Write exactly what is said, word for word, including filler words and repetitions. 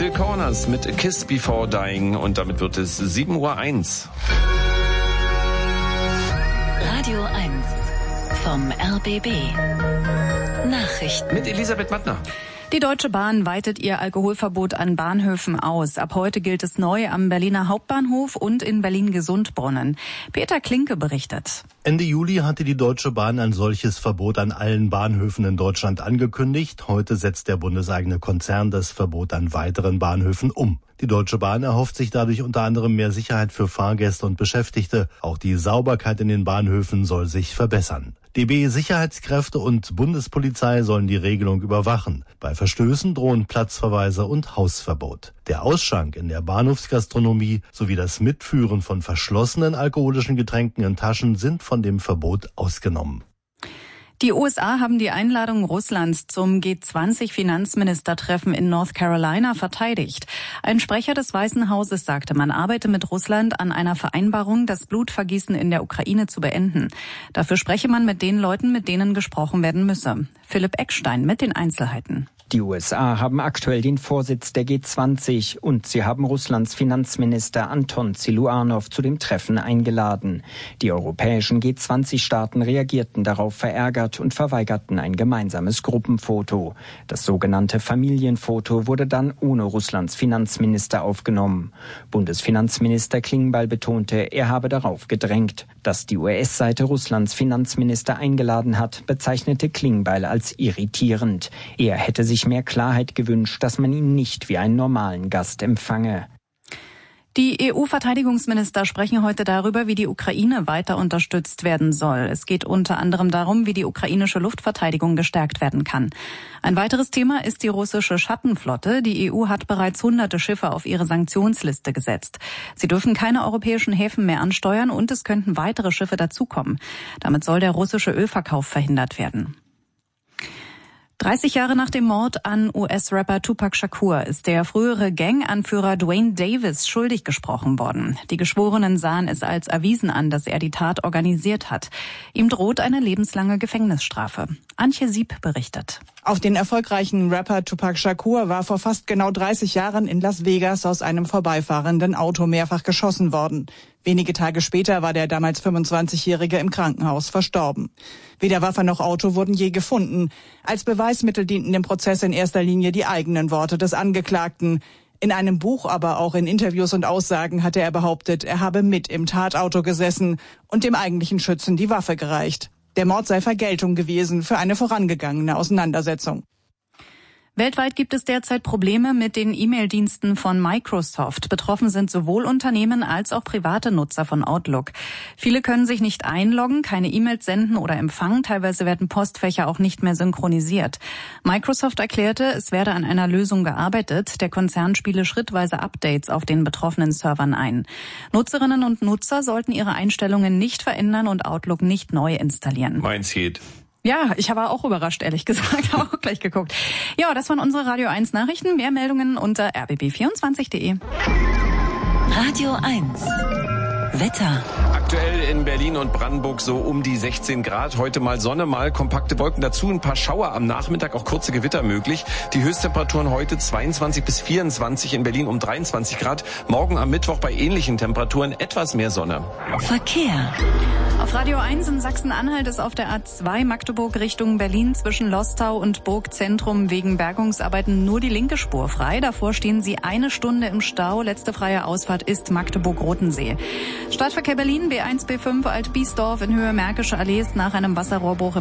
Phil Corners mit A Kiss Before Dying und damit wird es sieben Uhr eins. Radio eins vom R B B. Nachrichten. Mit Elisabeth Mattner. Die Deutsche Bahn weitet ihr Alkoholverbot an Bahnhöfen aus. Ab heute gilt es neu am Berliner Hauptbahnhof und in Berlin-Gesundbrunnen. Peter Klinke berichtet. Ende Juli hatte die Deutsche Bahn ein solches Verbot an allen Bahnhöfen in Deutschland angekündigt. Heute setzt der bundeseigene Konzern das Verbot an weiteren Bahnhöfen um. Die Deutsche Bahn erhofft sich dadurch unter anderem mehr Sicherheit für Fahrgäste und Beschäftigte. Auch die Sauberkeit in den Bahnhöfen soll sich verbessern. D B-Sicherheitskräfte und Bundespolizei sollen die Regelung überwachen. Bei Verstößen drohen Platzverweise und Hausverbot. Der Ausschank in der Bahnhofsgastronomie sowie das Mitführen von verschlossenen alkoholischen Getränken in Taschen sind von dem Verbot ausgenommen. Die U S A haben die Einladung Russlands zum G zwanzig Finanzministertreffen in North Carolina verteidigt. Ein Sprecher des Weißen Hauses sagte, man arbeite mit Russland an einer Vereinbarung, das Blutvergießen in der Ukraine zu beenden. Dafür spreche man mit den Leuten, mit denen gesprochen werden müsse. Philipp Eckstein mit den Einzelheiten. Die U S A haben aktuell den Vorsitz der G zwanzig und sie haben Russlands Finanzminister Anton Siluanov zu dem Treffen eingeladen. Die europäischen G zwanzig-Staaten reagierten darauf verärgert und verweigerten ein gemeinsames Gruppenfoto. Das sogenannte Familienfoto wurde dann ohne Russlands Finanzminister aufgenommen. Bundesfinanzminister Klingbeil betonte, er habe darauf gedrängt. Dass die U S-Seite Russlands Finanzminister eingeladen hat, bezeichnete Klingbeil als irritierend. Er hätte sich mehr Klarheit gewünscht, dass man ihn nicht wie einen normalen Gast empfange. Die E U-Verteidigungsminister sprechen heute darüber, wie die Ukraine weiter unterstützt werden soll. Es geht unter anderem darum, wie die ukrainische Luftverteidigung gestärkt werden kann. Ein weiteres Thema ist die russische Schattenflotte. Die E U hat bereits hunderte Schiffe auf ihre Sanktionsliste gesetzt. Sie dürfen keine europäischen Häfen mehr ansteuern und es könnten weitere Schiffe dazukommen. Damit soll der russische Ölverkauf verhindert werden. dreißig Jahre nach dem Mord an U S-Rapper Tupac Shakur ist der frühere Gang-Anführer Dwayne Davis schuldig gesprochen worden. Die Geschworenen sahen es als erwiesen an, dass er die Tat organisiert hat. Ihm droht eine lebenslange Gefängnisstrafe. Antje Sieb berichtet. Auf den erfolgreichen Rapper Tupac Shakur war vor fast genau dreißig Jahren in Las Vegas aus einem vorbeifahrenden Auto mehrfach geschossen worden. Wenige Tage später war der damals fünfundzwanzigjährige im Krankenhaus verstorben. Weder Waffe noch Auto wurden je gefunden. Als Beweismittel dienten dem Prozess in erster Linie die eigenen Worte des Angeklagten. In einem Buch, aber auch in Interviews und Aussagen hatte er behauptet, er habe mit im Tatauto gesessen und dem eigentlichen Schützen die Waffe gereicht. Der Mord sei Vergeltung gewesen für eine vorangegangene Auseinandersetzung. Weltweit gibt es derzeit Probleme mit den E-Mail-Diensten von Microsoft. Betroffen sind sowohl Unternehmen als auch private Nutzer von Outlook. Viele können sich nicht einloggen, keine E-Mails senden oder empfangen. Teilweise werden Postfächer auch nicht mehr synchronisiert. Microsoft erklärte, es werde an einer Lösung gearbeitet. Der Konzern spiele schrittweise Updates auf den betroffenen Servern ein. Nutzerinnen und Nutzer sollten ihre Einstellungen nicht verändern und Outlook nicht neu installieren. Meins geht. Ja, ich war auch überrascht, ehrlich gesagt, habe auch gleich geguckt. Ja, das waren unsere Radio eins Nachrichten. Mehr Meldungen unter r b b vierundzwanzig punkt de. Radio eins. Wetter. Aktuell in Berlin und Brandenburg so um die sechzehn Grad. Heute mal Sonne, mal kompakte Wolken. Dazu ein paar Schauer am Nachmittag, auch kurze Gewitter möglich. Die Höchsttemperaturen heute zweiundzwanzig bis vierundzwanzig, in Berlin um dreiundzwanzig Grad. Morgen am Mittwoch bei ähnlichen Temperaturen etwas mehr Sonne. Verkehr. Auf Radio eins in Sachsen-Anhalt ist auf der A zwei Magdeburg Richtung Berlin zwischen Lostau und Burgzentrum wegen Bergungsarbeiten nur die linke Spur frei. Davor stehen Sie eine Stunde im Stau. Letzte freie Ausfahrt ist Magdeburg-Rotensee. Stadtverkehr Berlin B eins B fünf Alt-Biesdorf in Höhe Märkische Allee ist nach einem Wasserrohrbruch im